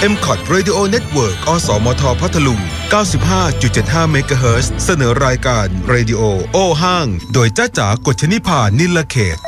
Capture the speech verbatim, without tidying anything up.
เอ็ม คอท Radio Network อสมทพัทลุง เก้าสิบห้าจุดเจ็ดห้า เมกะเฮิรตซ์ เสนอรายการ Radio โอห้างโดยจ้าจ๋ากฎชนิพานิลเขต